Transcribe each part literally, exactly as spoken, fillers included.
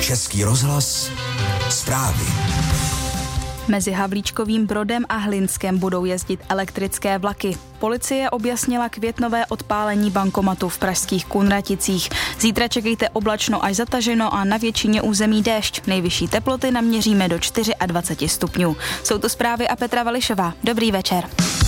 Český rozhlas zprávy. Mezi Havlíčkovým Brodem a Hlinskem budou jezdit elektrické vlaky. Policie objasnila květnové odpálení bankomatu v pražských Kunraticích. Zítra čekejte oblačno až zataženo a na většině území déšť. Nejvyšší teploty naměříme do dvacet čtyři stupňů. Jsou to zprávy a Petra Vališová. Dobrý večer.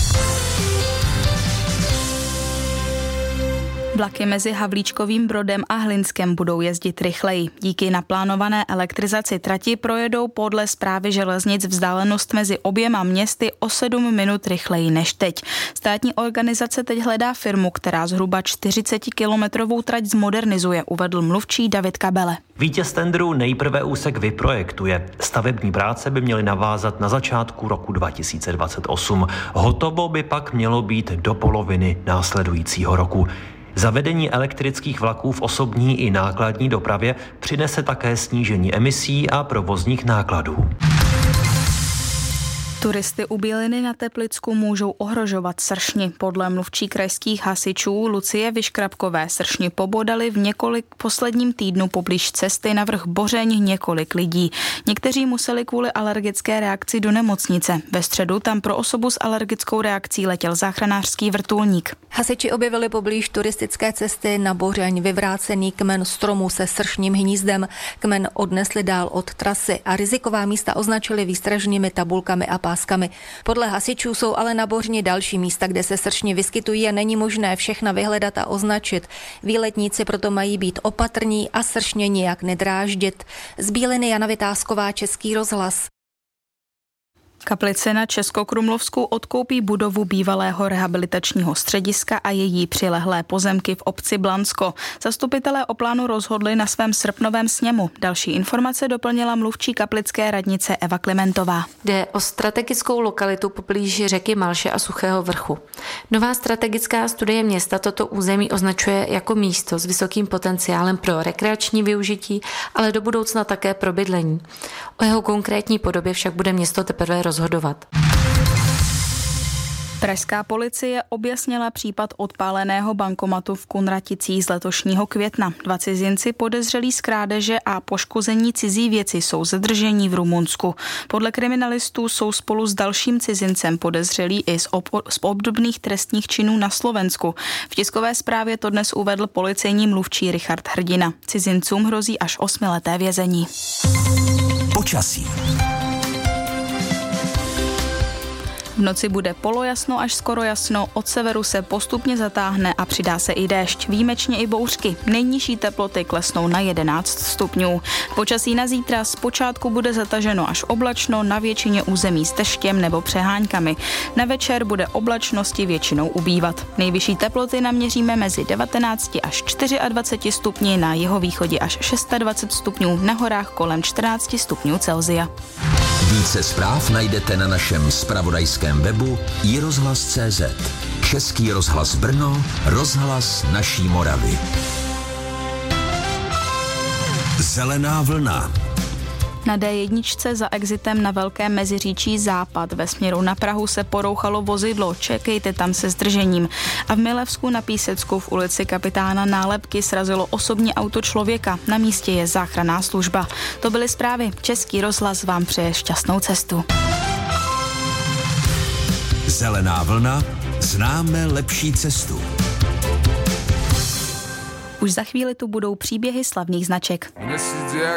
Vlaky mezi Havlíčkovým Brodem a Hlinskem budou jezdit rychleji. Díky naplánované elektrizaci trati projedou podle Správy železnic vzdálenost mezi oběma městy o sedm minut rychleji než teď. Státní organizace teď hledá firmu, která zhruba čtyřicetikilometrovou trať zmodernizuje, uvedl mluvčí David Kabele. Vítěz tendru nejprve úsek vyprojektuje. Stavební práce by měly navázat na začátku roku dva tisíce dvacet osm. Hotovo by pak mělo být do poloviny následujícího roku. Zavedení elektrických vlaků v osobní i nákladní dopravě přinese také snížení emisí a provozních nákladů. Turisty u Bíliny na Teplicku můžou ohrožovat sršni. Podle mluvčí krajských hasičů Lucie Vyškrabkové sršni pobodali v několik posledním týdnu poblíž cesty na vrch Bořeň několik lidí. Někteří museli kvůli alergické reakci do nemocnice. Ve středu tam pro osobu s alergickou reakcí letěl záchranářský vrtulník. Hasiči objevili poblíž turistické cesty na Bořeň vyvrácený kmen stromu se sršním hnízdem. Kmen odnesli dál od trasy a riziková místa označili výstražnými tabulkami a páskami. Podle hasičů jsou ale na Bořni další místa, kde se sršni vyskytují a není možné všechna vyhledat a označit. Výletníci proto mají být opatrní a sršně nijak nedráždit. Z Bíliny Jana Vytázková, Český rozhlas. Kaplice na Českokrumlovsku odkoupí budovu bývalého rehabilitačního střediska a její přilehlé pozemky v obci Blansko. Zastupitelé o plánu rozhodli na svém srpnovém sněmu. Další informace doplnila mluvčí kaplické radnice Eva Klimentová. Jde o strategickou lokalitu poblíž řeky Malše a Suchého vrchu. Nová strategická studie města toto území označuje jako místo s vysokým potenciálem pro rekreační využití, ale do budoucna také pro bydlení. O jeho konkrétní podobě však bude město teprve rozhodovat. Pražská policie objasnila případ odpáleného bankomatu v Kunraticích z letošního května. Dva cizinci podezřelí z krádeže a poškození cizí věci jsou zadržení v Rumunsku. Podle kriminalistů jsou spolu s dalším cizincem podezřelí i z, ob- z obdobných trestních činů na Slovensku. V tiskové zprávě to dnes uvedl policejní mluvčí Richard Hrdina. Cizincům hrozí až osmileté vězení. Počasí. V noci bude polojasno až skoro jasno, od severu se postupně zatáhne a přidá se i déšť, výjimečně i bouřky. Nejnižší teploty klesnou na jedenáct stupňů. Počasí na zítra zpočátku bude zataženo až oblačno, na většině území s deštěm nebo přeháňkami. Na večer bude oblačnosti většinou ubývat. Nejvyšší teploty naměříme mezi devatenácti až dvaceti čtyřmi stupni, na jihovýchodě až dvaceti šesti stupňů, na horách kolem čtrnácti stupňů Celsia. Více zpráv najdete na našem zpravodajském webu i rozhlas tečka cé zet. Český rozhlas Brno, rozhlas naší Moravy. Zelená vlna. Na dé jedna za exitem na Velkém Meziříčí Západ ve směru na Prahu se porouchalo vozidlo, čekejte tam se zdržením. A v Milevsku na Písecku v ulici Kapitána Nálepky srazilo osobní auto člověka, na místě je záchranná služba. To byly zprávy, Český rozhlas vám přeje šťastnou cestu. Zelená vlna, známe lepší cestu. Už za chvíli tu budou příběhy slavných značek.